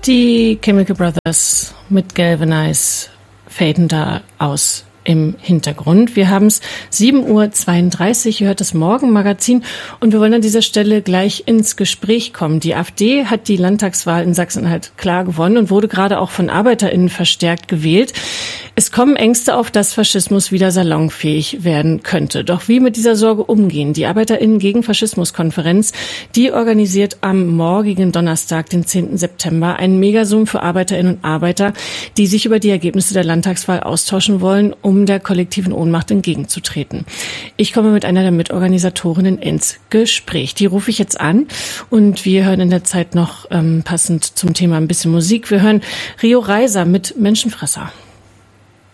Die Chemical Brothers mit Galvanize faden da aus im Hintergrund. Wir haben es 7:32 Uhr, ihr hört das Morgenmagazin und wir wollen an dieser Stelle gleich ins Gespräch kommen. Die AfD hat die Landtagswahl in Sachsen-Anhalt klar gewonnen und wurde gerade auch von ArbeiterInnen verstärkt gewählt. Es kommen Ängste auf, dass Faschismus wieder salonfähig werden könnte. Doch wie mit dieser Sorge umgehen? Die ArbeiterInnen gegen Faschismus-Konferenz, die organisiert am morgigen Donnerstag, den 10. September, einen Megazoom für ArbeiterInnen und Arbeiter, die sich über die Ergebnisse der Landtagswahl austauschen wollen, um der kollektiven Ohnmacht entgegenzutreten. Ich komme mit einer der Mitorganisatorinnen ins Gespräch. Die rufe ich jetzt an und wir hören in der Zeit noch passend zum Thema ein bisschen Musik. Wir hören Rio Reiser mit Menschenfresser.